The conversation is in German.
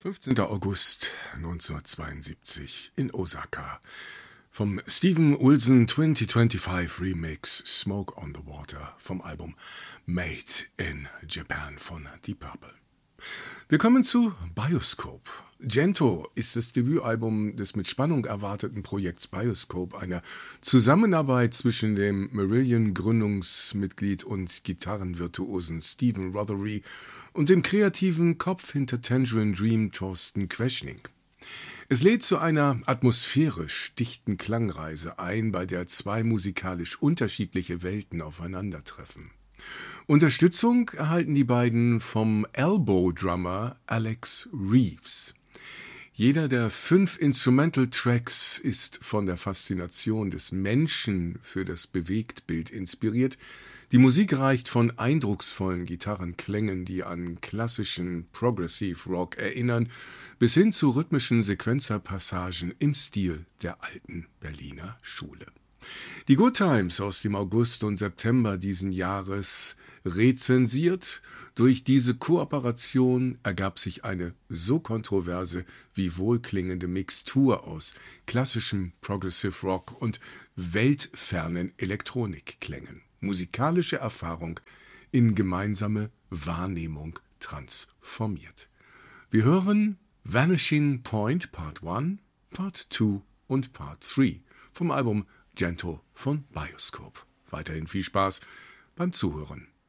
15. August 1972 in Osaka. Vom Steven Wilson 2025 Remix Smoke on the Water vom Album Made in Japan von Deep Purple. Wir kommen zu Bioscope. Gento ist das Debütalbum des mit Spannung erwarteten Projekts Bioscope, einer Zusammenarbeit zwischen dem Marillion-Gründungsmitglied und Gitarrenvirtuosen Stephen Rothery und dem kreativen Kopf hinter Tangerine Dream Thorsten Queschning. Es lädt zu einer atmosphärisch dichten Klangreise ein, bei der zwei musikalisch unterschiedliche Welten aufeinandertreffen. Unterstützung erhalten die beiden vom Elbow-Drummer Alex Reeves. Jeder der 5 Instrumental-Tracks ist von der Faszination des Menschen für das Bewegtbild inspiriert. Die Musik reicht von eindrucksvollen Gitarrenklängen, die an klassischen Progressive Rock erinnern, bis hin zu rhythmischen Sequenzerpassagen im Stil der alten Berliner Schule. Die Good Times aus dem August und September diesen Jahres rezensiert. Durch diese Kooperation ergab sich eine so kontroverse wie wohlklingende Mixtur aus klassischem Progressive Rock und weltfernen Elektronikklängen. Musikalische Erfahrung in gemeinsame Wahrnehmung transformiert. Wir hören Vanishing Point Part 1, Part 2 und Part 3 vom Album Gento von Bioscope. Weiterhin viel Spaß beim Zuhören.